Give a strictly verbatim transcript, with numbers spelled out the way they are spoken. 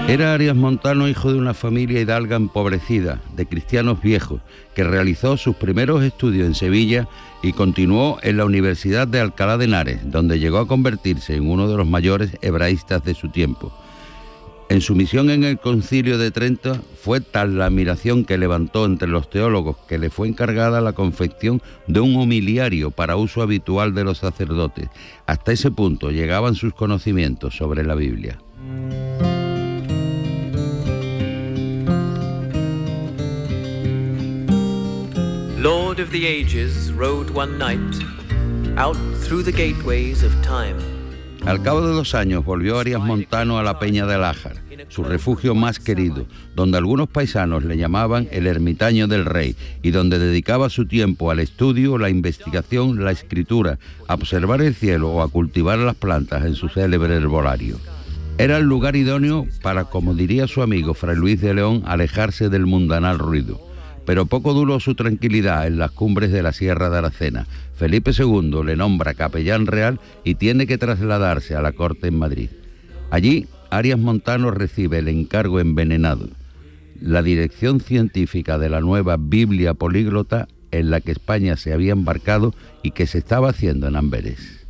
Era Arias Montano hijo de una familia hidalga empobrecida, de cristianos viejos, que realizó sus primeros estudios en Sevilla y continuó en la Universidad de Alcalá de Henares, donde llegó a convertirse en uno de los mayores hebraístas de su tiempo. En su misión en el Concilio de Trento fue tal la admiración que levantó entre los teólogos que le fue encargada la confección de un homiliario para uso habitual de los sacerdotes. Hasta ese punto llegaban sus conocimientos sobre la Biblia. Lord of the ages rode one night out through the gateways of time. Al cabo de dos años volvió Arias Montano a la Peña del Ájar, su refugio más querido, donde algunos paisanos le llamaban el ermitaño del rey y donde dedicaba su tiempo al estudio, la investigación, la escritura, a observar el cielo o a cultivar las plantas en su célebre herbolario. Era el lugar idóneo para, como diría su amigo Fray Luis de León, alejarse del mundanal ruido. Pero poco duró su tranquilidad en las cumbres de la Sierra de Aracena. Felipe segundo le nombra capellán real y tiene que trasladarse a la corte en Madrid. Allí, Arias Montano recibe el encargo envenenado, la dirección científica de la nueva Biblia políglota en la que España se había embarcado y que se estaba haciendo en Amberes.